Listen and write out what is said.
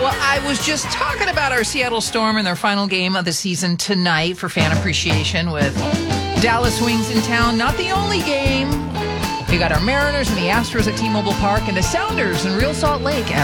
Well, I was just talking about our Seattle Storm and their final game of the season tonight for fan appreciation with Dallas Wings in town. Not the only game. We got our Mariners and the Astros at T-Mobile Park and the Sounders in Real Salt Lake at